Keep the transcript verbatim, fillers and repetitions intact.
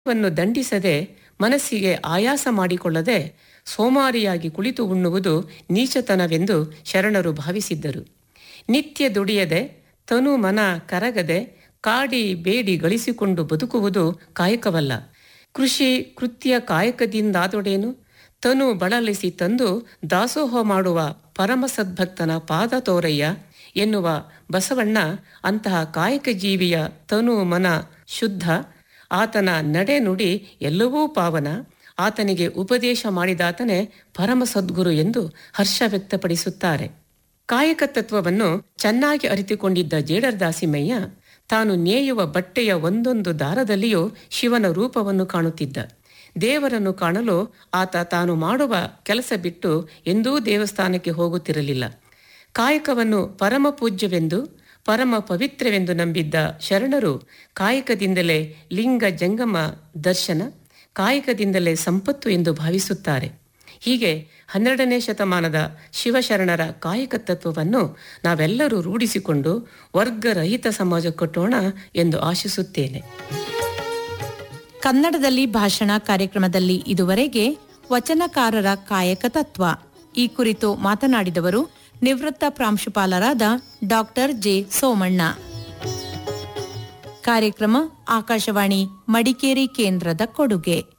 ವನ್ನು ದಂಡಿಸದೆ ಮನಸ್ಸಿಗೆ ಆಯಾಸ ಮಾಡಿಕೊಳ್ಳದೆ ಸೋಮಾರಿಯಾಗಿ ಕುಳಿತು ಉಣ್ಣುವುದು ನೀಚತನವೆಂದು ಶರಣರು ಭಾವಿಸಿದ್ದರು. ನಿತ್ಯ ದುಡಿಯದೆ ತನು ಮನ ಕರಗದೆ ಕಾಡಿ ಬೇಡಿ ಗಳಿಸಿಕೊಂಡು ಬದುಕುವುದು ಕಾಯಕವಲ್ಲ. ಕೃಷಿ ಕೃತ್ಯ ಕಾಯಕದಿಂದಾದೊಡೇನು? ತನು ಬಳಲಿಸಿ ತಂದು ದಾಸೋಹ ಮಾಡುವ ಪರಮಸದ್ಭಕ್ತನ ಪಾದ ತೋರಯ್ಯ ಎನ್ನುವ ಬಸವಣ್ಣ ಅಂತಹ ಕಾಯಕ ಜೀವಿಯ ತನು ಮನ ಶುದ್ಧ, ಆತನ ನಡೆ ನುಡಿ ಎಲ್ಲವೂ ಪಾವನ, ಆತನಿಗೆ ಉಪದೇಶ ಮಾಡಿದಾತನೇ ಪರಮ ಸದ್ಗುರು ಎಂದು ಹರ್ಷ ವ್ಯಕ್ತಪಡಿಸುತ್ತಾರೆ. ಕಾಯಕ ತತ್ವವನ್ನು ಚೆನ್ನಾಗಿ ಅರಿತುಕೊಂಡಿದ್ದ ಜೇಡರ ದಾಸಿಮಯ್ಯ ತಾನು ನೇಯುವ ಬಟ್ಟೆಯ ಒಂದೊಂದು ದಾರದಲ್ಲಿಯೂ ಶಿವನ ರೂಪವನ್ನು ಕಾಣುತ್ತಿದ್ದ. ದೇವರನ್ನು ಕಾಣಲು ಆತ ತಾನು ಮಾಡುವ ಕೆಲಸ ಬಿಟ್ಟು ಎಂದೂ ದೇವಸ್ಥಾನಕ್ಕೆ ಹೋಗುತ್ತಿರಲಿಲ್ಲ. ಕಾಯಕವನ್ನು ಪರಮ ಪೂಜ್ಯವೆಂದು ಪರಮ ಪವಿತ್ರವೆಂದು ನಂಬಿದ್ದ ಶರಣರು ಕಾಯಕದಿಂದಲೇ ಲಿಂಗ ಜಂಗಮ ದರ್ಶನ, ಕಾಯಕದಿಂದಲೇ ಸಂಪತ್ತು ಎಂದು ಭಾವಿಸುತ್ತಾರೆ. ಹೀಗೆ ಹನ್ನೆರಡನೇ ಶತಮಾನದ ಶಿವಶರಣರ ಕಾಯಕ ತತ್ವವನ್ನು ನಾವೆಲ್ಲರೂ ರೂಢಿಸಿಕೊಂಡು ವರ್ಗರಹಿತ ಸಮಾಜ ಕಟ್ಟೋಣ ಎಂದು ಆಶಿಸುತ್ತೇನೆ. ಕನ್ನಡದಲ್ಲಿ ಭಾಷಣ ಕಾರ್ಯಕ್ರಮದಲ್ಲಿ ಇದುವರೆಗೆ ವಚನಕಾರರ ಕಾಯಕ ತತ್ವ ಈ ಕುರಿತು ಮಾತನಾಡಿದವರು ನಿವೃತ್ತ ಪ್ರಾಂಶುಪಾಲರಾದ ಡಾಕ್ಟರ್ ಜೆ ಸೋಮಣ್ಣ. ಕಾರ್ಯಕ್ರಮ ಆಕಾಶವಾಣಿ ಮಡಿಕೇರಿ ಕೇಂದ್ರದ ಕೊಡುಗೆ.